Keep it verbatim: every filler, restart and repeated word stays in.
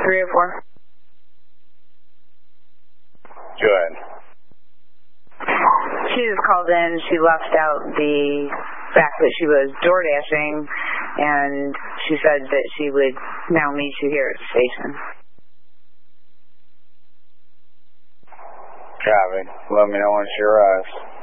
three oh four. Good. She just called in. She left out the fact that she was door dashing, and she said that she would now meet you here at the station. Copy. Let me know when she arrives.